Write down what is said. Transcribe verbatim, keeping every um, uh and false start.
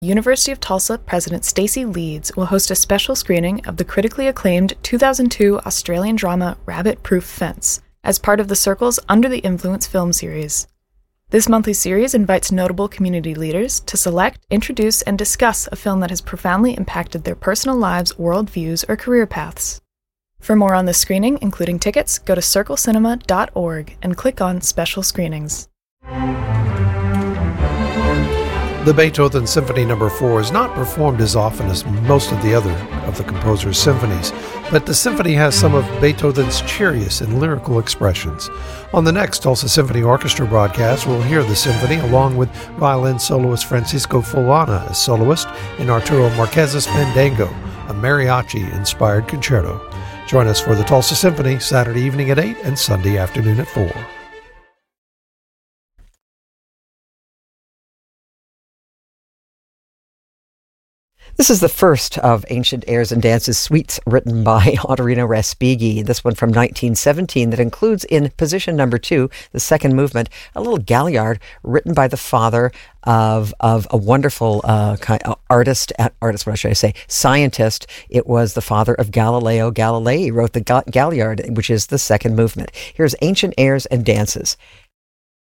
University of Tulsa President Stacey Leeds will host a special screening of the critically acclaimed two thousand two Australian drama Rabbit Proof Fence as part of the Circle's Under the Influence film series. This monthly series invites notable community leaders to select, introduce, and discuss a film that has profoundly impacted their personal lives, worldviews, or career paths. For more on this screening, including tickets, go to circle cinema dot org and click on Special Screenings. The Beethoven Symphony Number four is not performed as often as most of the other of the composer's symphonies, but the symphony has some of Beethoven's cheeriest and lyrical expressions. On the next Tulsa Symphony Orchestra broadcast, we'll hear the symphony along with violin soloist Francisco Fulana as soloist in Arturo Marquez's Fandango, a mariachi-inspired concerto. Join us for the Tulsa Symphony Saturday evening at eight and Sunday afternoon at four. This is the first of Ancient Airs and Dances suites written by Ottorino Respighi, this one from nineteen seventeen that includes in position number two, the second movement, a little Galliard written by the father of of a wonderful uh, kind of artist, artist, what should I say, scientist. It was the father of Galileo Galilei. He wrote the Galliard, which is the second movement. Here's Ancient Airs and Dances.